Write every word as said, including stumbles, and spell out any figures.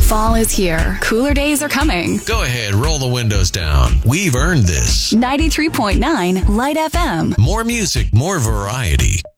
Fall is here. Cooler days are coming. Go ahead, roll the windows down. We've earned this. ninety-three point nine Light F M. More music, more variety.